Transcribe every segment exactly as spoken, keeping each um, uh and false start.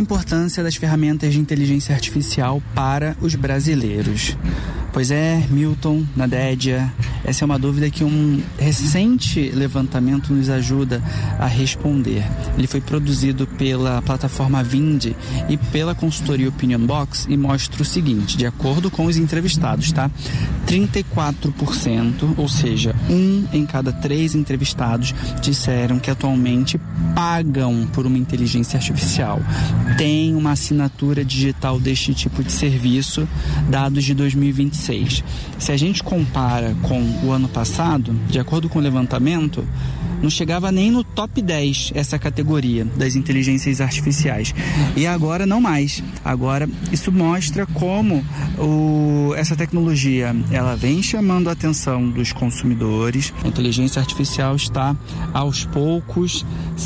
importância das ferramentas de inteligência artificial para os brasileiros? Pois é, Milton, Nadédia, essa é uma dúvida que um recente levantamento nos ajuda a responder. Ele foi produzido pela plataforma Vind e pela consultoria Opinion Box e mostra o seguinte, de acordo com os entrevistados, tá? trinta e quatro por cento, ou seja, um em cada três entrevistados disseram que atualmente pagam por uma inteligência artificial. Tem uma assinatura digital deste tipo de serviço, dados de dois mil e vinte e seis. Se a gente compara com o ano passado, de acordo com o levantamento, não chegava nem no top dez essa categoria das inteligências artificiais. E agora não mais. Agora isso mostra como o, essa tecnologia ela vem chamando a atenção dos consumidores. A inteligência artificial está aos poucos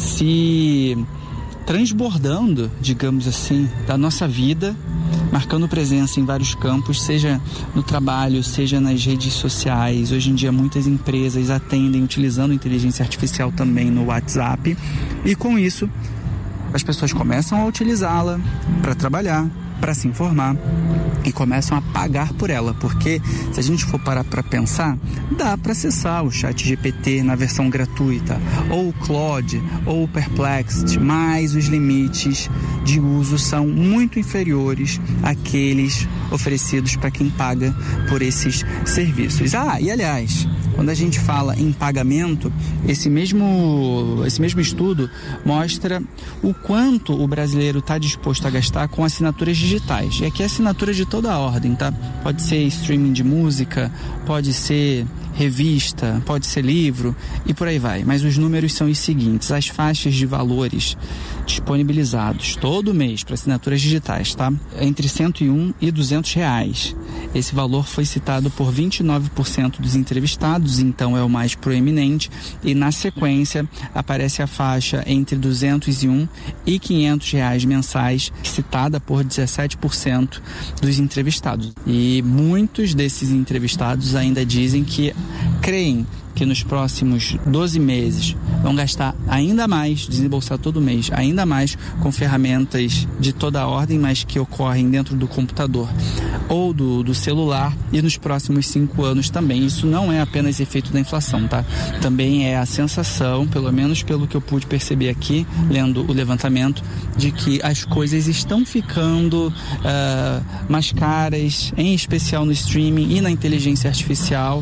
se transbordando, digamos assim, da nossa vida, marcando presença em vários campos, seja no trabalho, seja nas redes sociais. Hoje em dia muitas empresas atendem utilizando inteligência artificial também no WhatsApp, e com isso as pessoas começam a utilizá-la para trabalhar, para se informar, e começam a pagar por ela, porque se a gente for parar para pensar, dá para acessar o Chat G P T na versão gratuita, ou o Claude, ou o Perplexity, mas os limites de uso são muito inferiores àqueles oferecidos para quem paga por esses serviços. Ah, e aliás, quando a gente fala em pagamento, esse mesmo, esse mesmo estudo mostra o quanto o brasileiro está disposto a gastar com assinaturas digitais. E aqui é assinatura de toda a ordem, tá? Pode ser streaming de música, pode ser revista, pode ser livro e por aí vai. Mas os números são os seguintes: as faixas de valores disponibilizados todo mês para assinaturas digitais, tá? Entre cento e um e duzentos reais. Esse valor foi citado por vinte e nove por cento dos entrevistados, então é o mais proeminente, e na sequência aparece a faixa entre duzentos e um e quinhentos reais mensais, citada por dezessete por cento dos entrevistados. E muitos desses entrevistados ainda dizem que creem que nos próximos doze meses vão gastar ainda mais, desembolsar todo mês, ainda mais com ferramentas de toda a ordem, mas que ocorrem dentro do computador ou do, do celular, e nos próximos cinco anos também. Isso não é apenas efeito da inflação, tá? Também é a sensação, pelo menos pelo que eu pude perceber aqui, lendo o levantamento, de que as coisas estão ficando uh, mais caras, em especial no streaming e na inteligência artificial,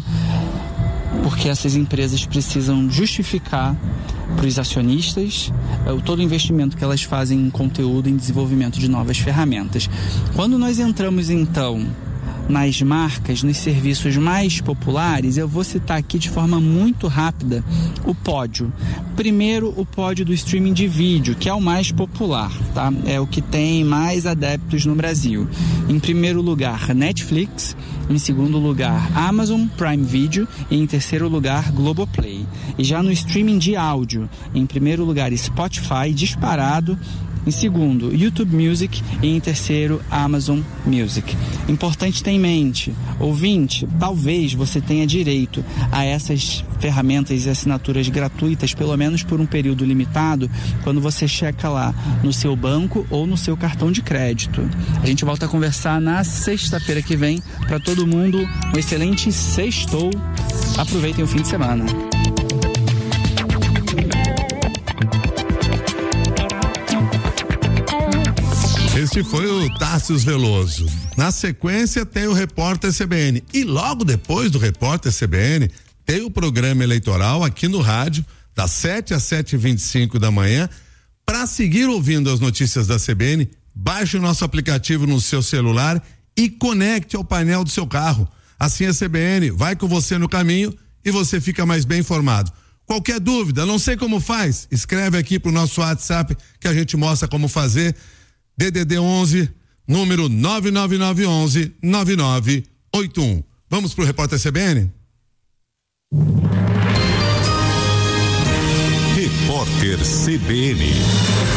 porque essas empresas precisam justificar para os acionistas uh, todo o investimento que elas fazem em conteúdo, em desenvolvimento de novas ferramentas. Quando nós entramos, então, nas marcas, nos serviços mais populares, eu vou citar aqui de forma muito rápida o pódio. Primeiro, o pódio do streaming de vídeo, que é o mais popular, tá? É o que tem mais adeptos no Brasil. Em primeiro lugar, Netflix. Em segundo lugar, Amazon Prime Video. E em terceiro lugar, Globoplay. E já no streaming de áudio, em primeiro lugar, Spotify, disparado. Em segundo, YouTube Music, e em terceiro, Amazon Music. Importante ter em mente, ouvinte, talvez você tenha direito a essas ferramentas e assinaturas gratuitas, pelo menos por um período limitado, quando você checa lá no seu banco ou no seu cartão de crédito. A gente volta a conversar na sexta-feira que vem. Para todo mundo, um excelente sextou. Aproveitem o fim de semana. Este foi o Tássius Veloso. Na sequência tem o Repórter C B N. E logo depois do Repórter C B N, tem o programa eleitoral aqui no rádio, das sete às sete e vinte e cinco da manhã. Para seguir ouvindo as notícias da C B N, baixe o nosso aplicativo no seu celular e conecte ao painel do seu carro. Assim a C B N vai com você no caminho e você fica mais bem informado. Qualquer dúvida, não sei como faz, escreve aqui pro nosso WhatsApp que a gente mostra como fazer. D D D onze, número nove nove nove um um nove nove oito um. Vamos pro Repórter C B N? Repórter C B N.